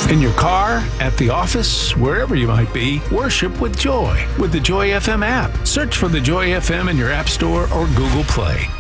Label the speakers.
Speaker 1: In your car, at the office, wherever you might be, worship with joy with the Joy FM app. Search for the Joy FM in your App Store or Google Play.